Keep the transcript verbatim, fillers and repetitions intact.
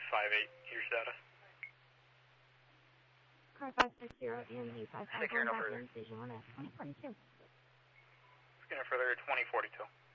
five eight, your status. Car five six zero and eight five five, going back in station one at twenty forty-two. Scanner further twenty forty-two.